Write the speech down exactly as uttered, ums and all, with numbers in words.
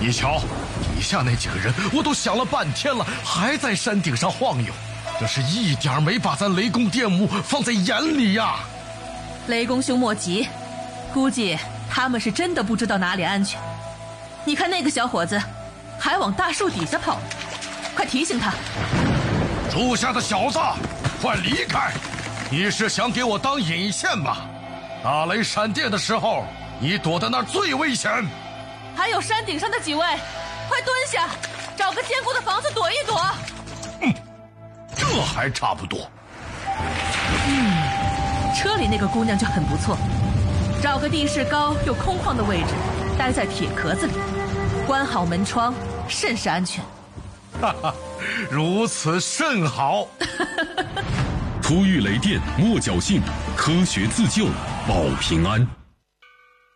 你瞧，底下那几个人，我都想了半天了，还在山顶上晃悠，这是一点没把咱雷公电母放在眼里呀。 雷公兄莫急，估计他们是真的不知道哪里安全。你看那个小伙子，还往大树底下跑，快提醒他。 树下的小子，快离开！你是想给我当引线吧？打雷闪电的时候，你躲在那儿最危险。 还有山顶上的几位，快蹲下，找个坚固的房子躲一躲。 嗯，这还差不多。 嗯，车里那个姑娘就很不错，找个地势高又空旷的位置，待在铁壳子里，关好门窗，甚是安全。 哈哈，如此甚好。 突遇雷电莫侥幸，科学自救保平安。